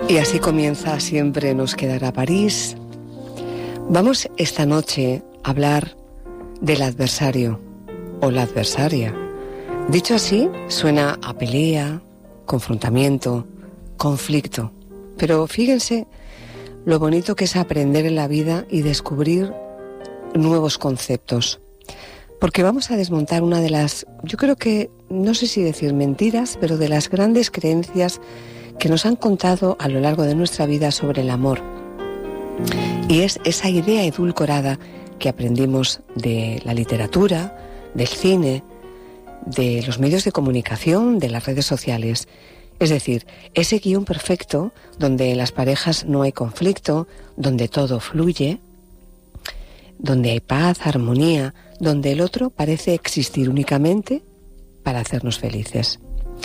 Y así comienza Siempre nos quedará París. Vamos esta noche a hablar del adversario o la adversaria. Dicho así, suena a pelea, confrontamiento, conflicto. Pero fíjense lo bonito que es aprender en la vida y descubrir nuevos conceptos. Porque vamos a desmontar una de las, yo creo que, no sé si decir mentiras, pero de las grandes creencias que nos han contado a lo largo de nuestra vida sobre el amor. Y es esa idea edulcorada que aprendimos de la literatura, del cine, de los medios de comunicación, de las redes sociales. Es decir, ese guión perfecto donde en las parejas no hay conflicto, donde todo fluye, donde hay paz, armonía, donde el otro parece existir únicamente para hacernos felices.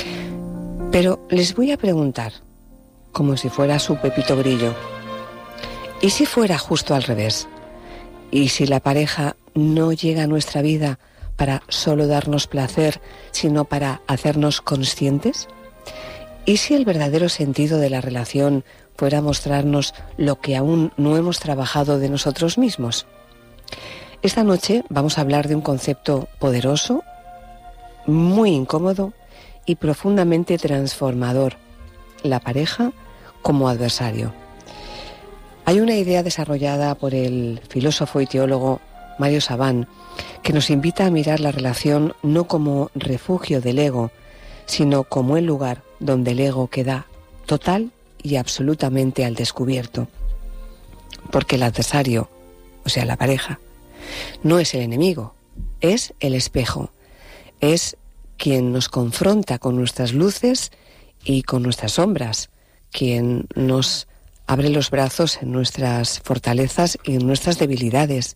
Pero les voy a preguntar, como si fuera su Pepito Grillo, ¿y si fuera justo al revés? ¿Y si la pareja no llega a nuestra vida para solo darnos placer, sino para hacernos conscientes? ¿Y si el verdadero sentido de la relación fuera mostrarnos lo que aún no hemos trabajado de nosotros mismos? Esta noche vamos a hablar de un concepto poderoso, muy incómodo y profundamente transformador: la pareja como adversario. Hay una idea desarrollada por el filósofo y teólogo Mario Sabán que nos invita a mirar la relación no como refugio del ego, sino como el lugar donde el ego queda total y absolutamente al descubierto. Porque el adversario, o sea, la pareja, no es el enemigo, es el espejo, es quien nos confronta con nuestras luces y con nuestras sombras, quien nos abre los brazos en nuestras fortalezas y en nuestras debilidades.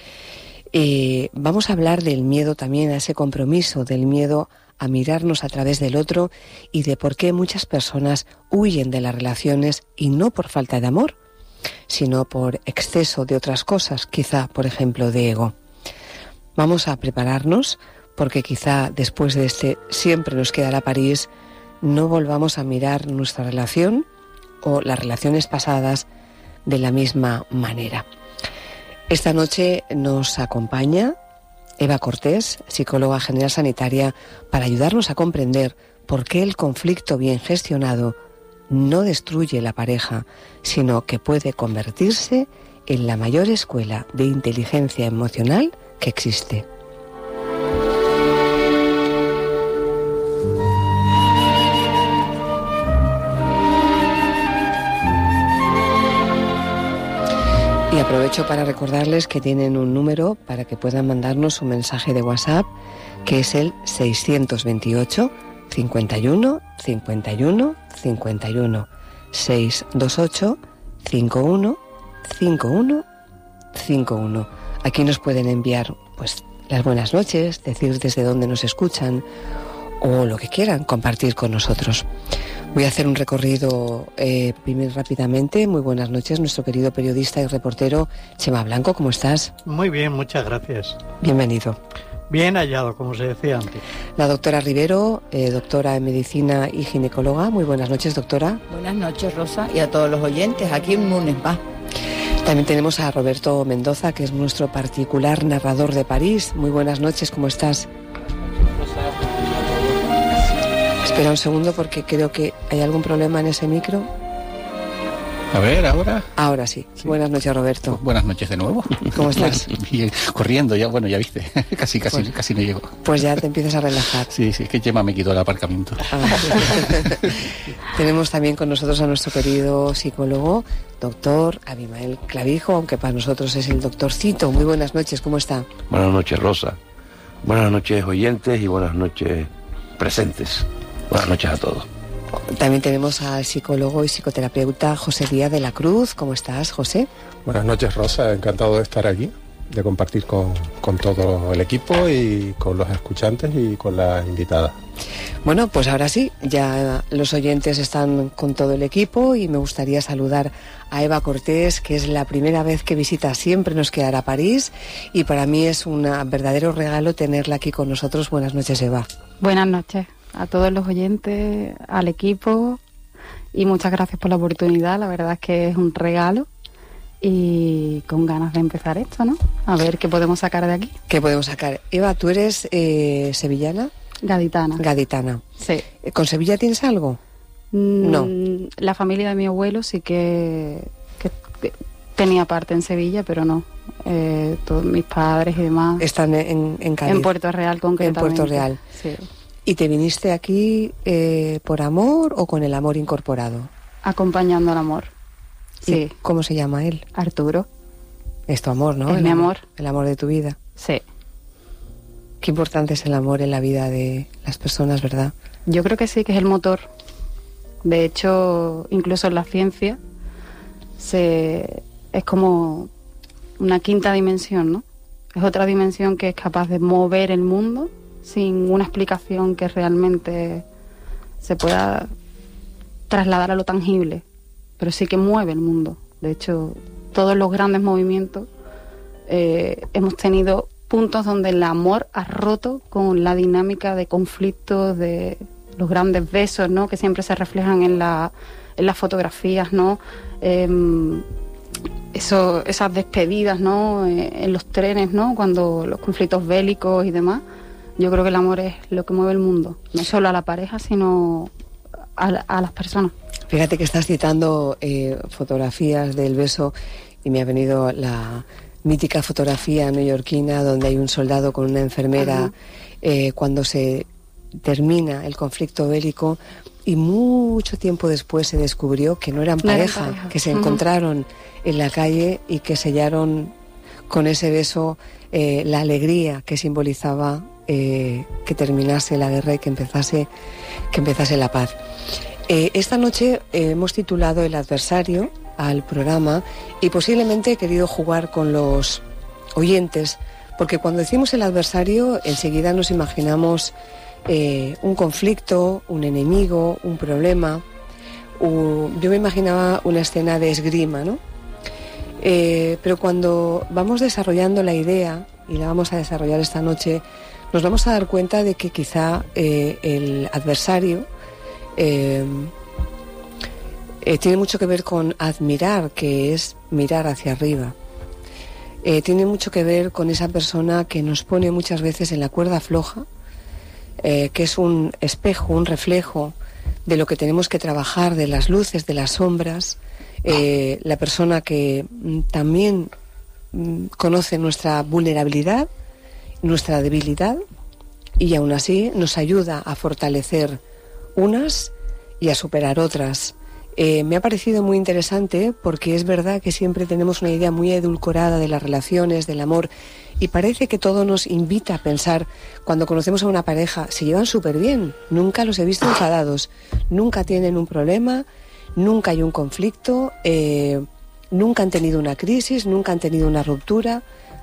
Vamos a hablar del miedo también a ese compromiso, del miedo a mirarnos a través del otro y de por qué muchas personas huyen de las relaciones, y no por falta de amor, sino por exceso de otras cosas, quizá, por ejemplo, de ego. Vamos a prepararnos porque quizá después de este Siempre nos quedará París no volvamos a mirar nuestra relación o las relaciones pasadas de la misma manera. Esta noche nos acompaña Eva Cortés, psicóloga general sanitaria, para ayudarnos a comprender por qué el conflicto bien gestionado no destruye la pareja, sino que puede convertirse en la mayor escuela de inteligencia emocional que existe. Y aprovecho para recordarles que tienen un número para que puedan mandarnos un mensaje de WhatsApp, que es el 628 51 51 51 628 51 51 51. Aquí nos pueden enviar pues las buenas noches, decir desde dónde nos escuchan o lo que quieran compartir con nosotros. Voy a hacer un recorrido primero rápidamente. Muy buenas noches, nuestro querido periodista y reportero Chema Blanco, ¿cómo estás? Muy bien, muchas gracias. Bienvenido. Bien hallado, como se decía antes. La doctora Rivero, doctora en medicina y ginecóloga. Muy buenas noches, doctora. Buenas noches, Rosa, y a todos los oyentes, aquí en Munespa. También tenemos a Roberto Mendoza, que es nuestro particular narrador de París. Muy buenas noches, ¿cómo estás? Espera un segundo porque creo que hay algún problema en ese micro. A ver, ¿ahora? Ahora sí. Buenas noches, Roberto. Pues buenas noches de nuevo. ¿Cómo estás? Bien, corriendo ya, bueno, ya viste. Casi no llego. Pues ya te empiezas a relajar. Sí, es que Gemma me quitó el aparcamiento. Tenemos también con nosotros a nuestro querido psicólogo, doctor Abimael Clavijo, aunque para nosotros es el doctorcito. Muy buenas noches, ¿cómo está? Buenas noches, Rosa. Buenas noches, oyentes, y buenas noches, presentes. Buenas noches a todos. También tenemos al psicólogo y psicoterapeuta José Díaz de la Cruz. ¿Cómo estás, José? Buenas noches, Rosa. Encantado de estar aquí, de compartir con todo el equipo y con los escuchantes y con la invitada. Bueno, pues ahora sí, ya los oyentes están con todo el equipo y me gustaría saludar a Eva Cortés, que es la primera vez que visita Siempre nos quedará París, y para mí es un verdadero regalo tenerla aquí con nosotros. Buenas noches, Eva. Buenas noches a todos los oyentes, al equipo Y muchas gracias por la oportunidad, la verdad es que es un regalo y con ganas de empezar esto, ¿no? A ver qué podemos sacar de aquí. ¿Qué podemos sacar? Eva, ¿tú eres sevillana? Gaditana. Gaditana. Sí. ¿Con Sevilla tienes algo? No. La familia de mi abuelo sí que tenía parte en Sevilla, pero no. Todos mis padres y demás Están en Cádiz. en Puerto Real concretamente. En Puerto Real. Sí. ¿Y te viniste aquí por amor o con el amor incorporado? Acompañando al amor. ¿Y Sí. cómo se llama él? Arturo. Es tu amor, ¿no? Es mi amor. El amor de tu vida. Sí. Qué importante es el amor en la vida de las personas, ¿verdad? Yo creo que sí, que es el motor. De hecho, incluso en la ciencia es como una quinta dimensión, ¿no? Es otra dimensión que es capaz de mover el mundo sin una explicación que realmente se pueda trasladar a lo tangible, pero sí que mueve el mundo. De hecho, todos los grandes movimientos hemos tenido puntos donde el amor ha roto con la dinámica de conflictos, de los grandes besos, ¿no? Que siempre se reflejan en las fotografías, ¿no? Esas despedidas, ¿no? En los trenes, ¿no? Cuando los conflictos bélicos y demás. Yo creo que el amor es lo que mueve el mundo, no solo a la pareja, sino a las personas. Fíjate que estás citando fotografías del beso y me ha venido la mítica fotografía neoyorquina donde hay un soldado con una enfermera cuando se termina el conflicto bélico y mucho tiempo después se descubrió que no eran pareja, que se encontraron en la calle y que sellaron con ese beso la alegría que simbolizaba que terminase la guerra y que empezase la paz. Esta noche hemos titulado El adversario al programa y posiblemente he querido jugar con los oyentes, porque cuando decimos el adversario enseguida nos imaginamos un conflicto, un enemigo, un problema. Yo me imaginaba una escena de esgrima, ¿no? Pero cuando vamos desarrollando la idea, y la vamos a desarrollar esta noche, nos vamos a dar cuenta de que quizá el adversario tiene mucho que ver con admirar, que es mirar hacia arriba. Tiene mucho que ver con esa persona que nos pone muchas veces en la cuerda floja, que es un espejo, un reflejo de lo que tenemos que trabajar, de las luces, de las sombras. La persona que también conoce nuestra vulnerabilidad, nuestra debilidad, y aún así nos ayuda a fortalecer unas y a superar otras. Me ha parecido muy interesante porque es verdad que siempre tenemos una idea muy edulcorada de las relaciones, del amor, y parece que todo nos invita a pensar, cuando conocemos a una pareja, se llevan súper bien, nunca los he visto enfadados, nunca tienen un problema, nunca hay un conflicto, nunca han tenido una crisis, nunca han tenido una ruptura.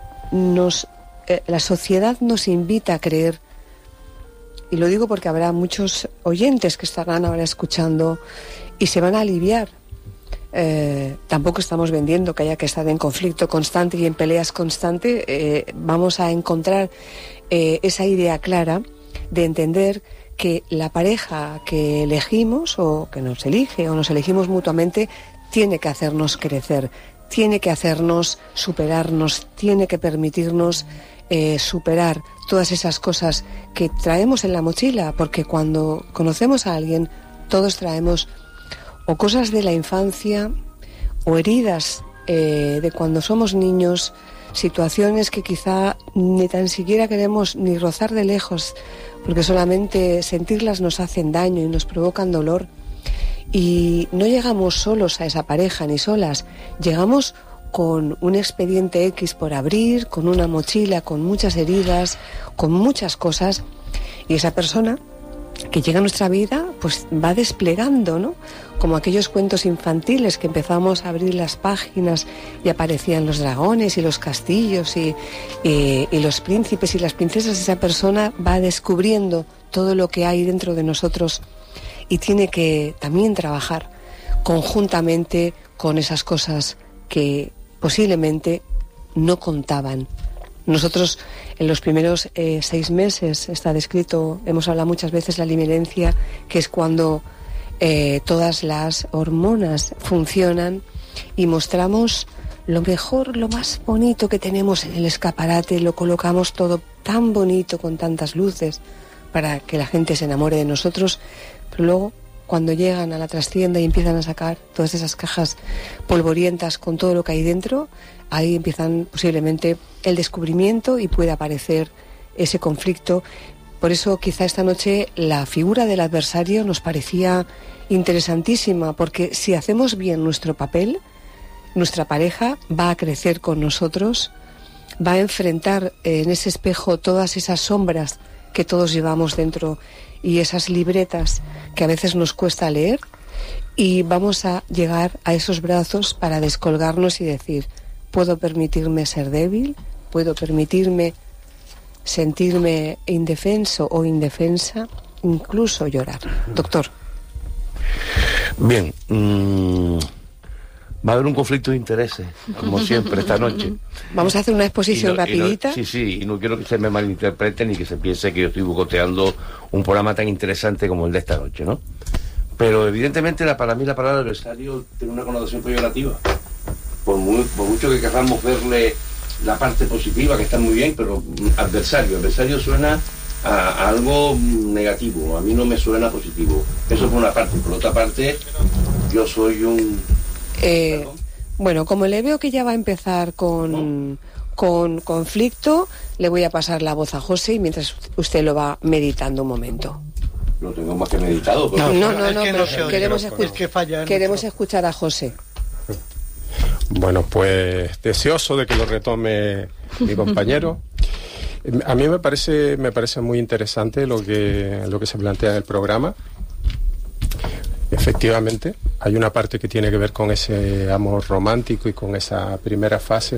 La sociedad nos invita a creer, y lo digo porque habrá muchos oyentes que estarán ahora escuchando y se van a aliviar. Tampoco estamos vendiendo que haya que estar en conflicto constante y en peleas constante. Vamos a encontrar esa idea clara de entender que la pareja que elegimos o que nos elige o nos elegimos mutuamente tiene que hacernos crecer, tiene que hacernos superarnos, tiene que permitirnos superar todas esas cosas que traemos en la mochila, porque cuando conocemos a alguien todos traemos o cosas de la infancia o heridas de cuando somos niños, situaciones que quizá ni tan siquiera queremos ni rozar de lejos, porque solamente sentirlas nos hacen daño y nos provocan dolor. Y no llegamos solos a esa pareja ni solas, llegamos con un expediente X por abrir, con una mochila, con muchas heridas, con muchas cosas, y esa persona que llega a nuestra vida pues va desplegando, ¿no? Como aquellos cuentos infantiles que empezamos a abrir las páginas y aparecían los dragones y los castillos y los príncipes y las princesas. Esa persona va descubriendo todo lo que hay dentro de nosotros y tiene que también trabajar conjuntamente con esas cosas que posiblemente no contaban. Nosotros en los primeros 6 meses, está descrito, hemos hablado muchas veces la limerencia, que es cuando todas las hormonas funcionan y mostramos lo mejor, lo más bonito que tenemos en el escaparate, lo colocamos todo tan bonito con tantas luces para que la gente se enamore de nosotros, pero luego cuando llegan a la trastienda y empiezan a sacar todas esas cajas polvorientas con todo lo que hay dentro, ahí empiezan posiblemente el descubrimiento y puede aparecer ese conflicto. Por eso quizá esta noche la figura del adversario nos parecía interesantísima, porque si hacemos bien nuestro papel, nuestra pareja va a crecer con nosotros, va a enfrentar en ese espejo todas esas sombras que todos llevamos dentro y esas libretas que a veces nos cuesta leer, y vamos a llegar a esos brazos para descolgarnos y decir: puedo permitirme ser débil, puedo permitirme sentirme indefenso o indefensa, incluso llorar. Doctor. Bien, va a haber un conflicto de intereses, como siempre, esta noche. Vamos a hacer una exposición rapidita. Sí, y no quiero que se me malinterprete ni que se piense que yo estoy boicoteando un programa tan interesante como el de esta noche, ¿no? Pero evidentemente para mí la palabra adversario tiene una connotación peyorativa. Por mucho que queramos verle la parte positiva, que está muy bien, pero adversario suena a algo negativo, a mí no me suena positivo. Eso por una parte. Por otra parte, yo soy un... Bueno, como le veo que ya va a empezar con conflicto, le voy a pasar la voz a José y mientras usted lo va meditando un momento. Lo tengo más que meditado. Pero... No, pero queremos escuchar a José. Bueno, pues deseoso de que lo retome mi compañero. A mí me parece muy interesante lo que se plantea en el programa. Efectivamente, hay una parte que tiene que ver con ese amor romántico y con esa primera fase,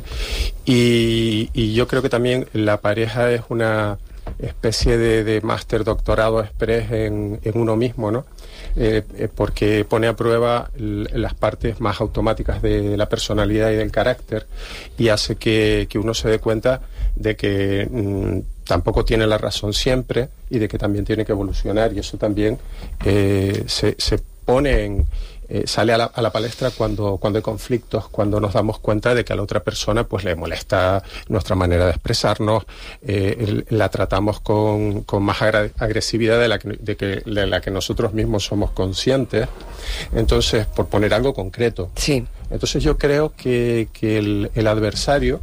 y yo creo que también la pareja es una especie de máster doctorado express en uno mismo, ¿no? Porque pone a prueba las partes más automáticas de la personalidad y del carácter, y hace que uno se dé cuenta de que tampoco tiene la razón siempre y de que también tiene que evolucionar, y eso también se pone sale a la palestra cuando hay conflictos, cuando nos damos cuenta de que a la otra persona pues le molesta nuestra manera de expresarnos, la tratamos con más agresividad de la que nosotros mismos somos conscientes. Entonces, por poner algo concreto. Sí. Entonces yo creo que el adversario,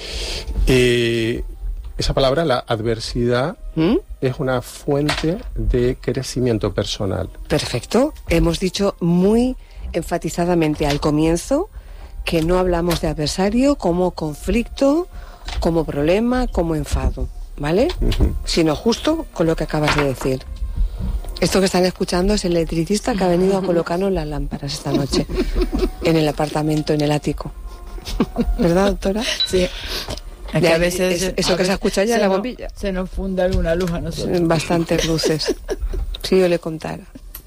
esa palabra, la adversidad, es una fuente de crecimiento personal. Perfecto. Hemos dicho muy enfatizadamente al comienzo que no hablamos de adversario como conflicto, como problema, como enfado, ¿vale? Sino justo con lo que acabas de decir. Esto que están escuchando es el electricista que ha venido a colocarnos las lámparas esta noche en el apartamento, en el ático. ¿Verdad, doctora? Sí. Es que a veces eso que se escucha ya en la bombilla. Se nos funda alguna luz a nosotros. Bastantes luces. Si yo le contara.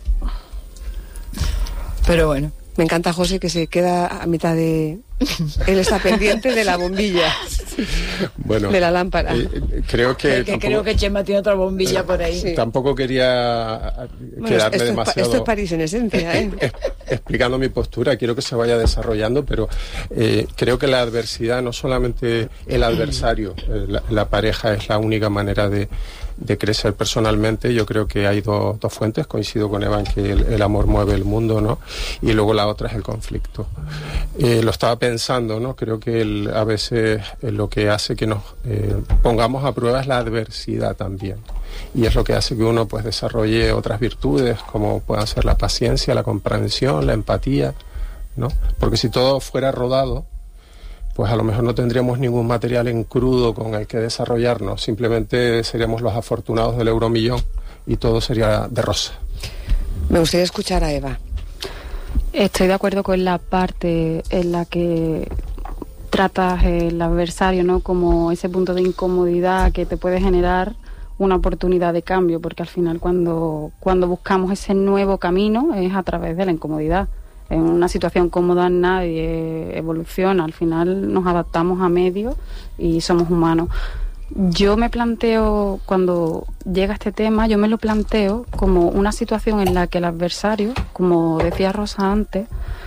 Pero bueno. Me encanta José que se queda a mitad de... Él está pendiente de la bombilla. Bueno, de la lámpara. Creo que creo que Chema tiene otra bombilla por ahí. Sí. Tampoco quería quedarme demasiado... Esto es París en esencia, ¿eh? Explicando mi postura, quiero que se vaya desarrollando, pero creo que la adversidad, no solamente el adversario, la pareja es la única manera de crecer personalmente. Yo creo que hay dos fuentes, coincido con Eva en que el amor mueve el mundo, ¿no? Y luego la otra es el conflicto. Lo estaba pensando, ¿no? Creo que a veces lo que hace que nos pongamos a prueba es la adversidad también. Y es lo que hace que uno pues desarrolle otras virtudes, como puedan ser la paciencia, la comprensión, la empatía, ¿no? Porque si todo fuera rodado, pues a lo mejor no tendríamos ningún material en crudo con el que desarrollarnos, simplemente seríamos los afortunados del euromillón y todo sería de rosa. Me gustaría escuchar a Eva. Estoy de acuerdo con la parte en la que tratas el adversario, ¿no? Como ese punto de incomodidad que te puede generar una oportunidad de cambio, porque al final cuando buscamos ese nuevo camino es a través de la incomodidad. En una situación cómoda nadie evoluciona, al final nos adaptamos a medios y somos humanos. Yo me planteo, cuando llega este tema, yo me lo planteo como una situación en la que el adversario, como decía Rosa antes,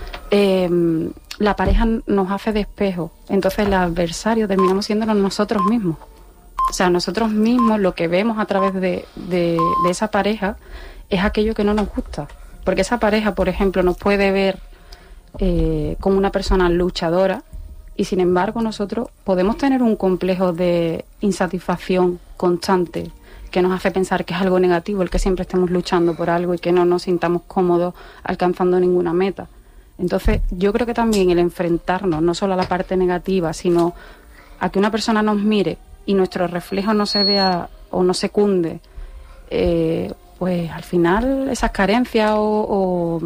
la pareja nos hace de espejo. Entonces el adversario terminamos siendo nosotros mismos. O sea, nosotros mismos lo que vemos a través de esa pareja es aquello que no nos gusta. Porque esa pareja, por ejemplo, nos puede ver como una persona luchadora y sin embargo nosotros podemos tener un complejo de insatisfacción constante que nos hace pensar que es algo negativo el que siempre estemos luchando por algo y que no nos sintamos cómodos alcanzando ninguna meta. Entonces yo creo que también el enfrentarnos no solo a la parte negativa, sino a que una persona nos mire y nuestro reflejo no se vea o no se cunde, pues al final esas carencias o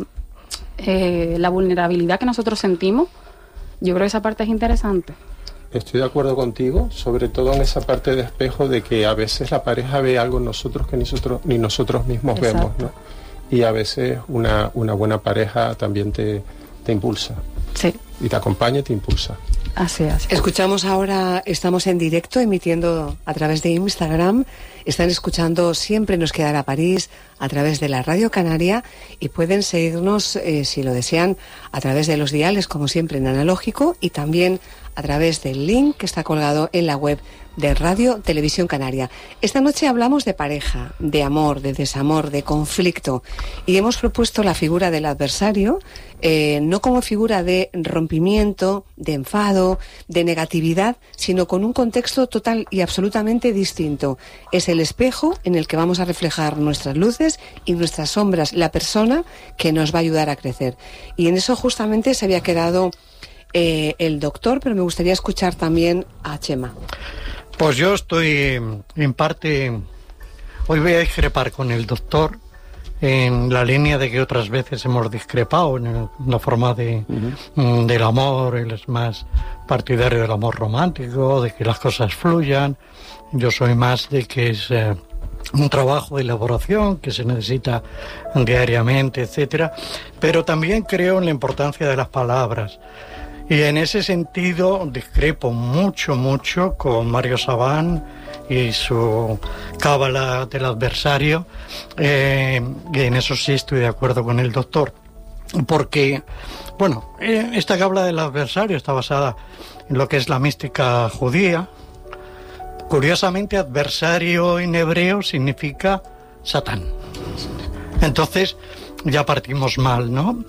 la vulnerabilidad que nosotros sentimos, yo creo que esa parte es interesante. Estoy de acuerdo contigo, sobre todo en esa parte de espejo de que a veces la pareja ve algo en nosotros que ni nosotros mismos Exacto. vemos, ¿no? Y a veces una buena pareja también te impulsa. Sí. Y te acompaña y te impulsa. Así es. Escuchamos ahora, estamos en directo emitiendo a través de Instagram. Están escuchando Siempre nos quedará París a través de la Radio Canaria y pueden seguirnos, si lo desean, a través de los diales, como siempre en analógico, y también a través del link que está colgado en la web de Radio Televisión Canaria. Esta noche hablamos de pareja, de amor, de desamor, de conflicto, y hemos propuesto la figura del adversario, no como figura de rompimiento, de enfado, de negatividad, sino con un contexto total y absolutamente distinto. Es el espejo en el que vamos a reflejar nuestras luces y nuestras sombras, la persona que nos va a ayudar a crecer. Y en eso justamente se había quedado el doctor, pero me gustaría escuchar también a Chema. Pues yo estoy en parte, hoy voy a discrepar con el doctor en la línea de que otras veces hemos discrepado en la forma del amor. Él es más partidario del amor romántico, de que las cosas fluyan. Yo soy más de que es un trabajo de elaboración que se necesita diariamente, etcétera. Pero también creo en la importancia de las palabras. Y en ese sentido discrepo mucho con Mario Sabán y su cábala del adversario, y en eso sí estoy de acuerdo con el doctor, porque, bueno, esta cábala del adversario está basada en lo que es la mística judía. Curiosamente, adversario en hebreo significa Satán. Entonces, ya partimos mal, ¿no?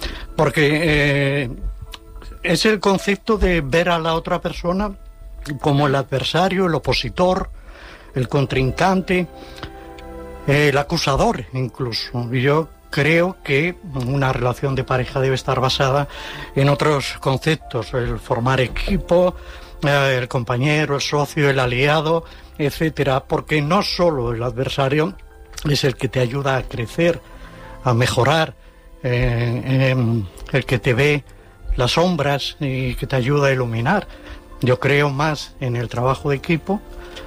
Porque es el concepto de ver a la otra persona como el adversario, el opositor, el contrincante, el acusador incluso. Y yo creo que una relación de pareja debe estar basada en otros conceptos, el formar equipo, el compañero, el socio, el aliado, etcétera, porque no solo el adversario es el que te ayuda a crecer, a mejorar, el que te ve las sombras y que te ayuda a iluminar. Yo creo más en el trabajo de equipo,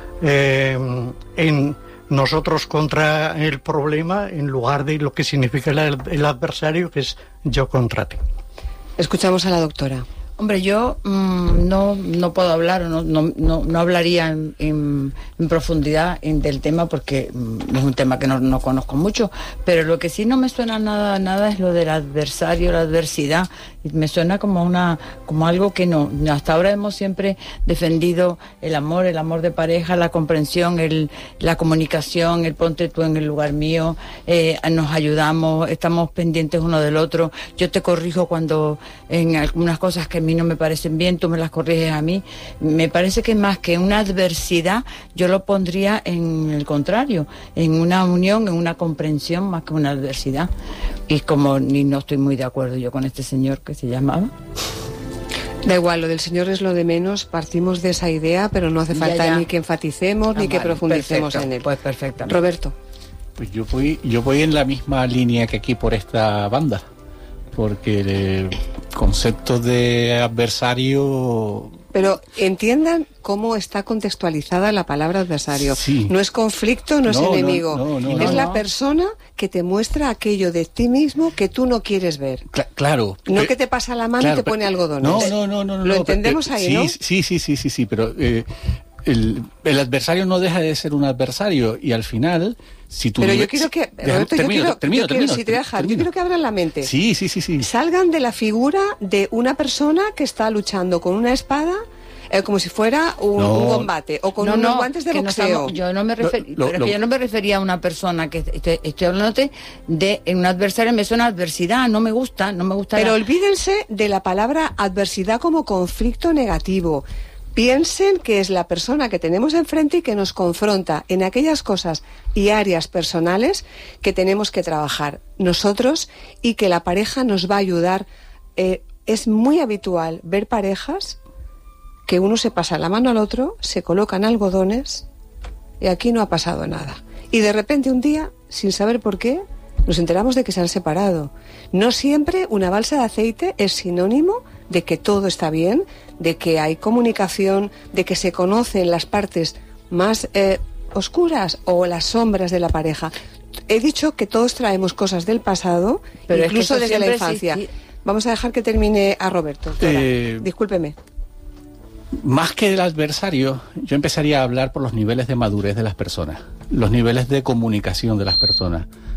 en nosotros contra el problema, en lugar de lo que significa el adversario, que es yo contra ti. Escuchamos a la doctora. Hombre, yo no puedo hablar, no hablaría en profundidad del tema porque es un tema que no conozco mucho, pero lo que sí no me suena nada es lo del adversario, la adversidad. Me suena como algo que no. Hasta ahora hemos siempre defendido el amor de pareja, la comprensión, la comunicación, el ponte tú en el lugar mío, nos ayudamos, estamos pendientes uno del otro. Yo te corrijo cuando en algunas cosas que a mí no me parecen bien, tú me las corriges a mí. Me parece que más que una adversidad, yo lo pondría en el contrario, en una unión, en una comprensión, más que una adversidad. Y como no estoy muy de acuerdo yo con este señor que se llamaba. Da igual, lo del Señor es lo de menos, partimos de esa idea, pero no hace falta ni que enfaticemos ni que profundicemos en él. Pues perfectamente. Roberto. Pues yo voy en la misma línea que aquí por esta banda, porque el concepto de adversario... Pero entiendan cómo está contextualizada la palabra adversario. Sí. No es conflicto, no es enemigo. Es la persona que te muestra aquello de ti mismo que tú no quieres ver. Claro. No que te pasa la mano y te pone algodones. No. Lo entendemos ahí, sí, ¿no? Sí, pero el adversario no deja de ser un adversario y al final, si tú... Pero yo quiero que, Roberto, yo quiero que abran la mente. Sí. Salgan de la figura de una persona que está luchando con una espada como si fuera un combate o con unos guantes de boxeo. Yo no me refería a una persona que estoy hablándote de un adversario, me suena adversidad, no me gusta. Pero olvídense de la palabra adversidad como conflicto negativo. Piensen que es la persona que tenemos enfrente y que nos confronta en aquellas cosas y áreas personales que tenemos que trabajar nosotros y que la pareja nos va a ayudar. Es muy habitual ver parejas que uno se pasa la mano al otro, se colocan algodones y aquí no ha pasado nada. Y de repente un día, sin saber por qué, nos enteramos de que se han separado. No siempre una balsa de aceite es sinónimo de que todo está bien, de que hay comunicación, de que se conocen las partes más oscuras o las sombras de la pareja. He dicho que todos traemos cosas del pasado, pero incluso desde la infancia. Vamos a dejar que termine a Roberto. Discúlpeme. Más que el adversario, yo empezaría a hablar por los niveles de madurez de las personas, los niveles de comunicación de las personas.